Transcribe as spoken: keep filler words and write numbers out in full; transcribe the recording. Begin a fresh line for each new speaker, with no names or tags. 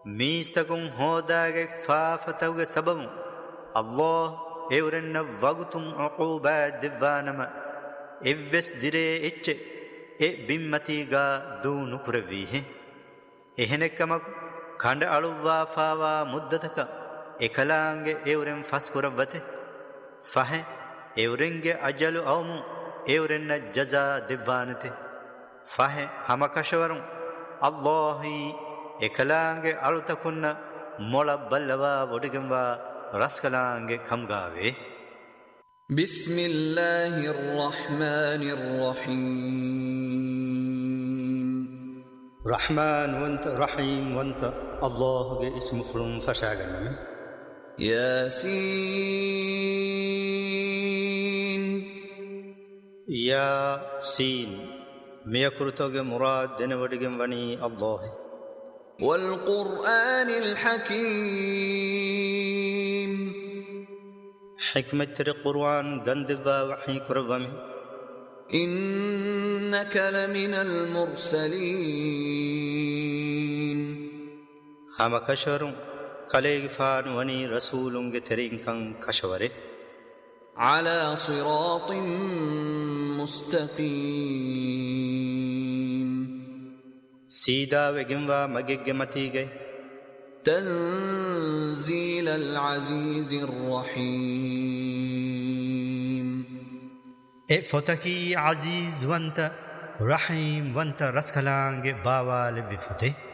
ಮೀಸ್ತಗುಂ ಹೋದಾಗೆ ಫಾಫತವುಗೆ ಸಬಮು ಅಲ್ಲಾಹ್ ಎವರೆನ್ನ ವಗುತುಂ ಅಕೂಬಾ ದಿವ್ವಾನಮ ಎವ್ವೆಸ್ ದಿರೇ ಎಚ್ಚೆ ಎ ಬಿಮ್ಮತೀಗ ದೂನು ಕುರವೀಹೆ ಎಹೆನೆಕ್ಕಮಕು ಖಂಡ ಅಳುವ್ವಾ ಫಾವಾ ಮುದ್ದತಕ ಎಕಲಾಂಗೆ ಎವರೆನ್ ಫಸ್ ಕುರವ್ವತೆ ಫಹೆ ಎವರೆಂಗೆ ಅಜಲು ಅವಮು ಎವರೆನ್ನ ಜಜಾ ದಿವ್ವಾನತೆ ಫಹೆ ಹಮಕಶವರುಂ ಅಲ್ಲಾಹಿ ಎಕಲಾಂಗೆ ಅಳುತಕುನ್ನ ಮೊಳ ಬಲ್ಲವಾ ಒಡಿಗೆಂವಾ ರಸ್ಕಲಾಂಗೆ ಖಂಗಾವೆ
ಬಿಸ್ಮಿಲ್ಲಾಹಿರ್ ರಹ್ಮಾನಿರ್ ರಹೀಮ್
ರಹ್ಮಾನ್ ವಂತ ರಹೀಮ್ ವಂತ ಅಲ್ಲಾಹ್ಗೆ ಇಸ್ಮು ಫುಳುಂ ಫಶಾಗನ್ನಮೆ
ಯಾಸೀನ್
ಯಾಸೀನ್ ಮಿಯಕುರುತೋಗೆ ಮುರಾದ್ ದೆನವಡಿಗೆಂ ವಣಿ ಅಲ್ಲಾಹ್
والقرآن الحكيم
حكمة القرآن غندوا وحي كربمي
إنك لمن المرسلين
هما كشورون كليغ فان وني رسولون ترين كان كشوره
على صراط مستقيم
سيدا وگموا مگگ متيگه
تنزيل العزيز الرحيم
اي فتكي عزيز وانت رحيم وانت رسكلانگ باوال بفته